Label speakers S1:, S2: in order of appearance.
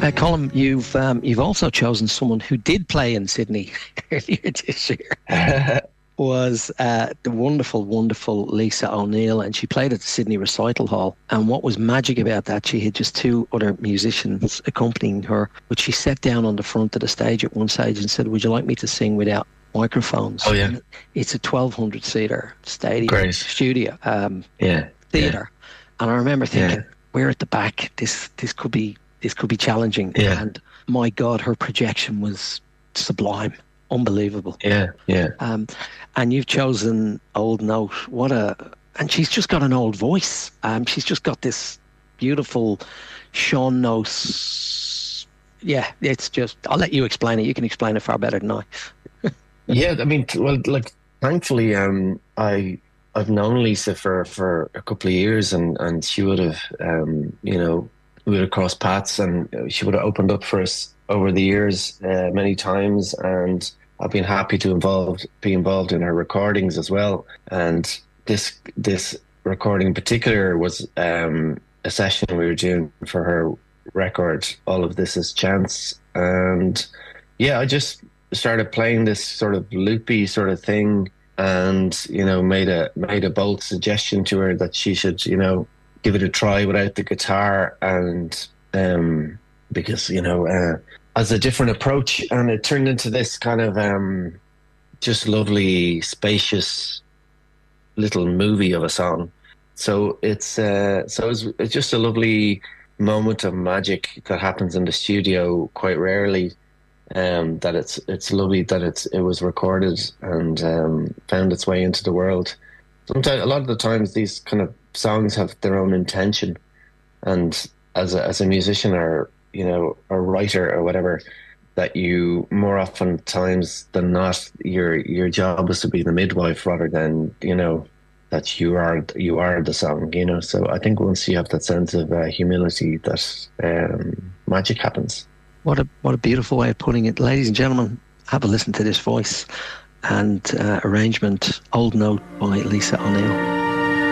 S1: Colin, you've also chosen someone who did play in Sydney earlier this year. Was the wonderful, wonderful Lisa O'Neill, and she played at the Sydney Recital Hall. And what was magic about that, she had just two other musicians accompanying her, but she sat down on the front of the stage at one stage and said, "Would you like me to sing without microphones?"
S2: Oh yeah,
S1: and it's a 1,200-seater stadium,
S2: great
S1: studio,
S2: yeah,
S1: theatre, and I remember thinking, we're at the back. This could be challenging.
S2: Yeah.
S1: And my God, her projection was sublime. Unbelievable.
S2: Yeah.
S1: And you've chosen Old Note. And she's just got an old voice. She's just got this beautiful Sean Nose. Yeah, it's just, I'll let you explain it. You can explain it far better than I.
S2: Yeah, I mean, well, like, thankfully, I've known Lisa for a couple of years, and she would have, we would have crossed paths, and she would have opened up for us over the years many times, and I've been happy to be involved in her recordings as well. And this recording in particular was a session we were doing for her record, All of This Is Chance. And yeah, I just started playing this sort of loopy sort of thing, and made a bold suggestion to her that she should give it a try without the guitar, and because as a different approach, and it turned into this kind of just lovely, spacious little movie of a song. So it's just a lovely moment of magic that happens in the studio quite rarely. That it's lovely that it was recorded and found its way into the world. Sometimes, a lot of the times, these kind of songs have their own intention, and as a musician or a writer or whatever, that you more often times than not, your job is to be the midwife rather than that you are the song. So I think once you have that sense of humility, that magic happens.
S1: What a beautiful way of putting it. Ladies and gentlemen, have a listen to this voice and arrangement, Old Note by Lisa O'Neill.